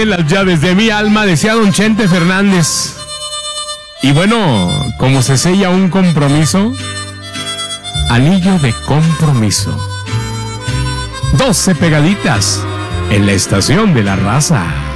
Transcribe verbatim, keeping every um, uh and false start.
tienen las llaves de mi alma, decía don Chente Fernández. Y bueno, como se sella un compromiso, anillo de compromiso. doce pegaditas en la estación de la raza.